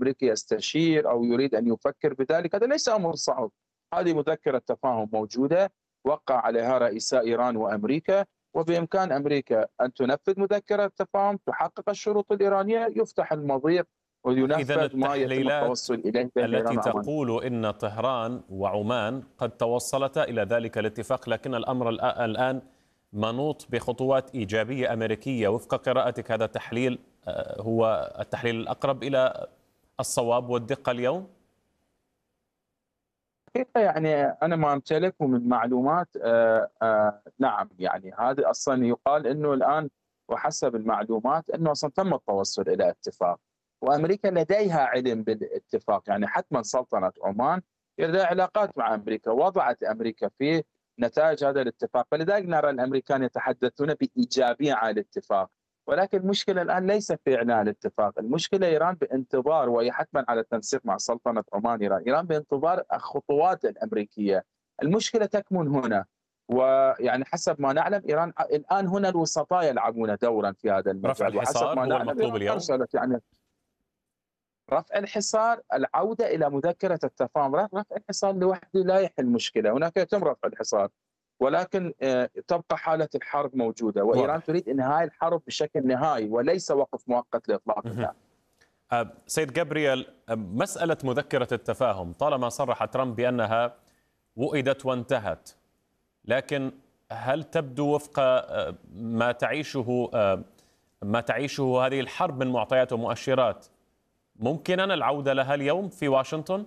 الأمريكي يستشير أو يريد أن يفكر بذلك، هذا ليس أمر صعب. هذه مذكرة تفاهم موجودة وقع عليها رئيسا إيران وأمريكا، وبإمكان أمريكا أن تنفذ مذكرة التفاهم، تحقق الشروط الإيرانية، يفتح المضيق إذا وينفذ ما يتم التحليلات التوصل إليه بين التي إيران وعمان. تقول إن طهران وعمان قد توصلتا إلى ذلك الاتفاق، لكن الأمر الآن منوط بخطوات إيجابية أمريكية. وفق قراءتك هذا التحليل هو التحليل الأقرب إلى الصواب والدقة اليوم؟ حقيقة يعني أنا ما أمتلكه من معلومات، نعم يعني هذا أصلا يقال أنه الآن وحسب المعلومات أنه أصلا تم التوصل إلى اتفاق، وأمريكا لديها علم بالاتفاق. يعني حتما سلطنة عمان لديها علاقات مع أمريكا، وضعت أمريكا في نتائج هذا الاتفاق، فلذلك نرى الأمريكان يتحدثون بإيجابية عن الاتفاق. ولكن المشكلة الآن ليس في إعلان الاتفاق، المشكلة إيران بانتظار، وهي حتما على التنسيق مع سلطنة عمان. إيران بانتظار الخطوات الأمريكية. المشكلة تكمن هنا، ويعني حسب ما نعلم إيران الآن هنا الوسطاء يلعبون دورا في هذا رفع المجال، وحسب الحصار ما هو نعلم المطلوب إيران اليوم؟ أرسلت يعني رفع الحصار، العودة إلى مذكرة التفاهم. رفع الحصار لوحده لا يحل المشكلة، هناك يتم رفع الحصار، ولكن تبقى حالة الحرب موجودة، وإيران واضح. تريد إنهاء الحرب بشكل نهائي وليس وقف مؤقت لإطلاق النار. سيد جابرييل، مسألة مذكرة التفاهم طالما صرح ترامب بأنها وئدت وانتهت، لكن هل تبدو وفق ما تعيشه هذه الحرب من معطيات ومؤشرات ممكنا العودة لها اليوم في واشنطن؟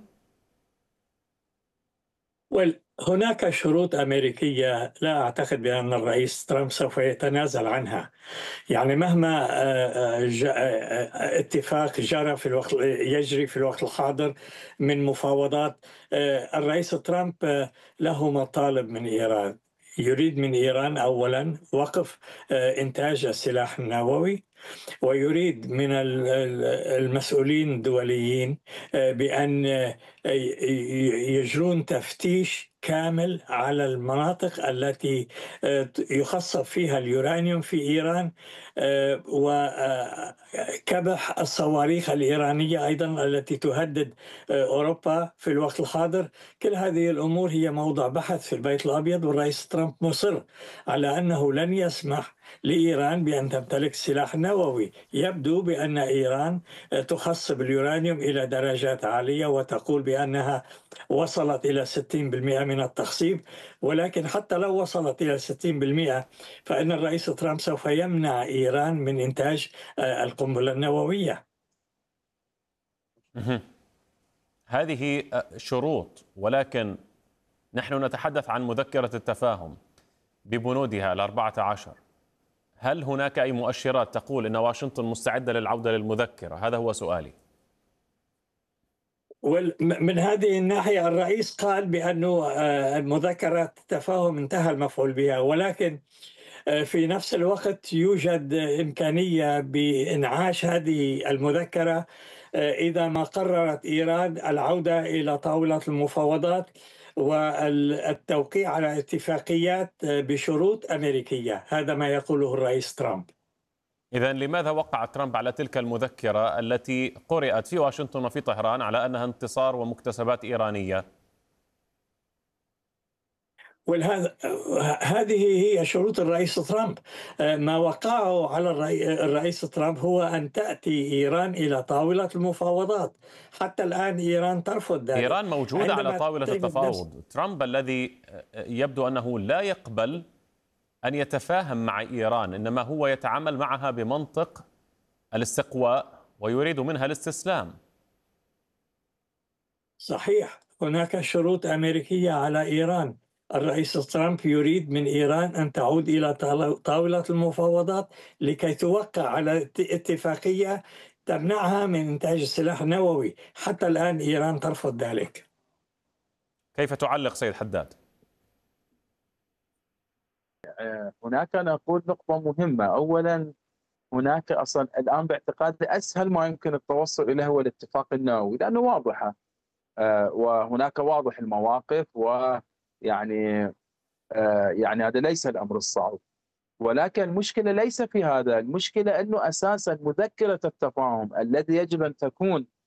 هناك شروط أمريكية لا أعتقد بأن الرئيس ترامب سوف يتنازل عنها. يعني مهما اتفاق يجري في الوقت الحاضر من مفاوضات، الرئيس ترامب له مطالب من إيران. يريد من إيران أولا وقف إنتاج السلاح النووي، ويريد من المسؤولين الدوليين بأن يجرون تفتيش كامل على المناطق التي يخصب فيها اليورانيوم في إيران، وكبح الصواريخ الإيرانية أيضا التي تهدد أوروبا في الوقت الحاضر. كل هذه الأمور هي موضع بحث في البيت الأبيض، والرئيس ترامب مصر على أنه لن يسمح لإيران بأن تمتلك سلاح نووي. يبدو بأن إيران تخصب اليورانيوم إلى درجات عالية، وتقول بأنها وصلت إلى 60% من التخصيب، ولكن حتى لو وصلت إلى 60% فإن الرئيس ترامب سوف يمنع إيران من إنتاج القنبلة النووية. هذه شروط، ولكن نحن نتحدث عن مذكرة التفاهم ببنودها 14. هل هناك أي مؤشرات تقول أن واشنطن مستعدة للعودة للمذكرة؟ هذا هو سؤالي. من هذه الناحية الرئيس قال بأنه مذكرة التفاهم انتهى المفعول بها، ولكن في نفس الوقت يوجد إمكانية بإنعاش هذه المذكرة إذا ما قررت إيران العودة إلى طاولة المفاوضات والتوقيع على اتفاقيات بشروط أمريكية. هذا ما يقوله الرئيس ترامب. إذن لماذا وقع ترامب على تلك المذكرة التي قرأت في واشنطن وفي طهران على أنها انتصار ومكتسبات إيرانية؟ هذه هي شروط الرئيس ترامب. ما وقعه على الرئيس ترامب هو أن تأتي إيران إلى طاولة المفاوضات. حتى الآن إيران ترفض ذلك. إيران موجودة على طاولة التفاوض. ترامب الذي يبدو أنه لا يقبل أن يتفاهم مع إيران، إنما هو يتعامل معها بمنطق الاستقواء ويريد منها الاستسلام. صحيح، هناك شروط أمريكية على إيران. الرئيس ترامب يريد من إيران أن تعود إلى طاولة المفاوضات لكي توقع على اتفاقية تمنعها من إنتاج السلاح النووي. حتى الآن إيران ترفض ذلك. كيف تعلق سيد حداد؟ هناك نقول نقطة مهمة. أولا هناك أصلا الآن باعتقادي أسهل ما يمكن التوصل إليه هو الاتفاق النووي، لأنه واضحة وهناك واضح المواقف، ويعني يعني هذا ليس الأمر الصعب. ولكن المشكلة ليس في هذا، المشكلة أنه أساسا مذكرة التفاهم الذي يجب أن تكون